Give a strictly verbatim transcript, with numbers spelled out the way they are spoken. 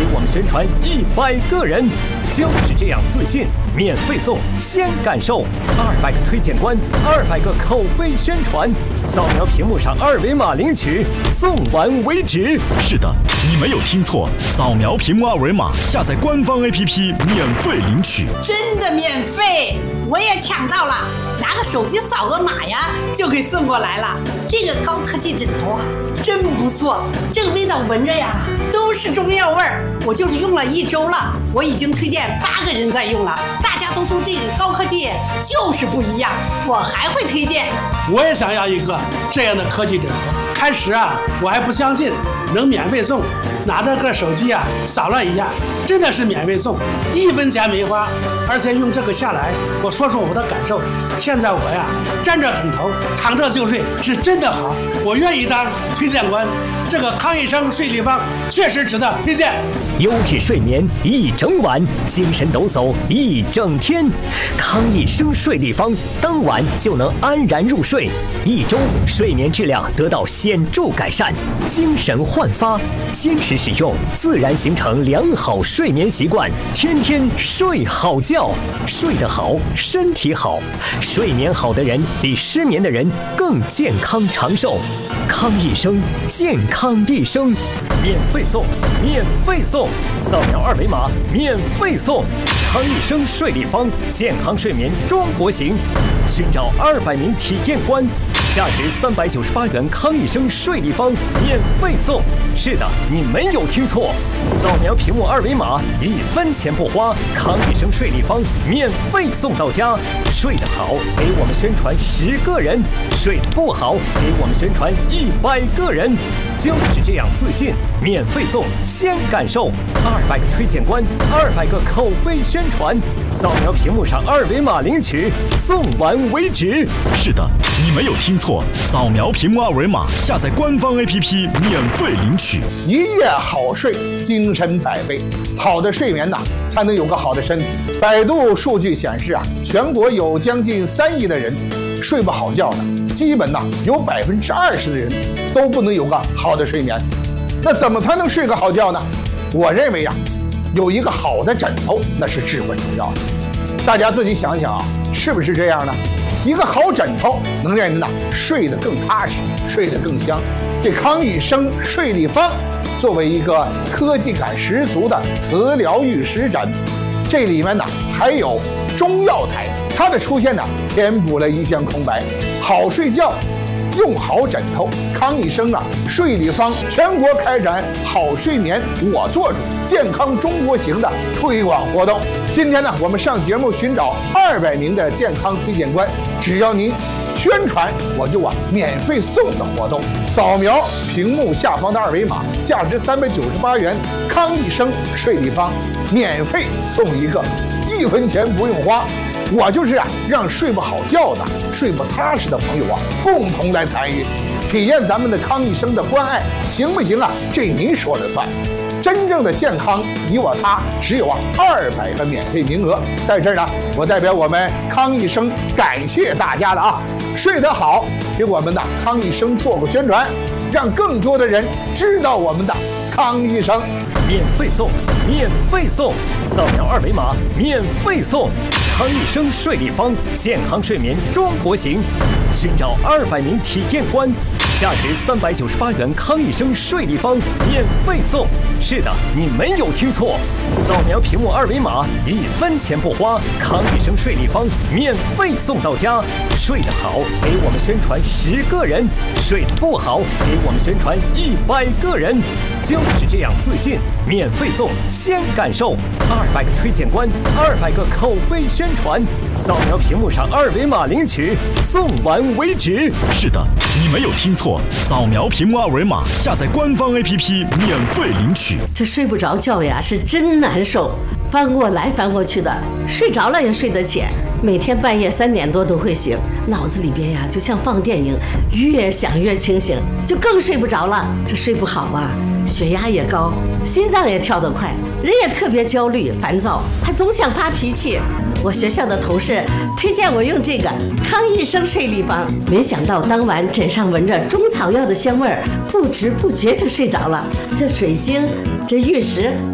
我们宣传一百个人，就是这样自信，免费送，先感受二百个推荐官，二百个口碑宣传，扫描屏幕上二维码领取，送完为止。 是的，你没有听错，扫描屏幕二维码，下载官方 A P P 免费领取， 真的免费，我也抢到了，拿个手机扫个码呀，就给送过来了。这个高科技枕头啊，真不错，这个味道闻着呀，都是中药味儿。我就是用了一周了，我已经推荐八个人在用了，大家都说这个高科技就是不一样，我还会推荐。 我也想要一个这样的科技枕头。开始啊，我还不相信能免费送，拿着个手机啊扫了一下，真的是免费送，一分钱没花，而且用这个下来，我说说我的感受。现在我呀，沾着枕头躺着就睡，是真的好，我愿意当推荐官。这个康医生睡立方确实值得推荐。 优质睡眠一整晚，精神抖擞一整天。康医生睡立方，当晚就能安然入睡，一周睡眠质量得到显著改善，精神焕发。坚持使用，自然形成良好睡眠习惯，天天睡好觉，睡得好，身体好。睡眠好的人比失眠的人更健康长寿。康医生，健康一生，免费送，免费送，扫描二维码，免费送。康医生睡立方，健康睡眠中国行，寻找二百名体验官，价值三百九十八元。康医生睡立方免费送。是的，你没有听错，扫描屏幕二维码，一分钱不花。康医生睡立方免费送到家。睡得好，给我们宣传十个人；睡得不好，给我们宣传一百个人。就是这样自信，免费送，先感受二百个推荐官，二百个口碑宣传，扫描屏幕上二维码领取，送完为止。 是的，你没有听错，扫描屏幕二维码，下载官方 A P P 免费领取。 一夜好睡，精神百倍。好的睡眠呐，才能有个好的身体。百度数据显示啊，全国有将近三亿的人睡不好觉呢，基本呐有百分之二十的人都不能有个好的睡眠。那怎么才能睡个好觉呢？我认为呀、啊，有一个好的枕头那是至关重要的。大家自己想想啊，是不是这样呢？一个好枕头能让人呐睡得更踏实，睡得更香。这康医生睡立方作为一个科技感十足的磁疗玉石枕，这里面呢还有中药材，它的出现呢填补了一项空白。好睡觉用好枕头，康医生啊睡立方全国开展好睡眠我做主，健康中国行的推广活动。今天呢，我们上节目寻找二百名的健康推荐官，只要您宣传，我就啊免费送的活动。扫描屏幕下方的二维码，价值三百九十八元，康医生睡立方免费送一个，一分钱不用花。我就是啊，让睡不好觉的、睡不踏实的朋友啊，共同来参与，体验咱们的康医生的关爱，行不行啊？这您说了算。真正的健康，你我他，只有啊二百个免费名额。在这儿呢，我代表我们康医生感谢大家了啊！睡得好，给我们的康医生做个宣传，让更多的人知道我们的康医生。 免费送，免费送，扫描二维码，免费送。康医生睡立方，健康睡眠中国行，寻找二百名体验官，价值三百九十八元。康医生睡立方免费送。是的，你没有听错，扫描屏幕二维码，一分钱不花。康医生睡立方免费送到家。睡得好，给我们宣传十个人；睡得不好，给我们宣传一百个人。就是这样自信，免费送，先感受二百个推荐官，二百个口碑宣传，扫描屏幕上二维码领取，送完为止。 是的，你没有听错，扫描屏幕二维码，下载官方 A P P 免费领取。 这睡不着觉呀，是真难受，翻过来翻过去的，睡着了也睡得浅，每天半夜三点多都会醒，脑子里边呀就像放电影，越想越清醒，就更睡不着了。这睡不好啊，血压也高，心脏也跳得快，人也特别焦虑烦躁，还总想发脾气。我学校的同事推荐我用这个康医生睡立方，没想到当晚枕上闻着中草药的香味儿，不知不觉就睡着了。这水晶，这玉石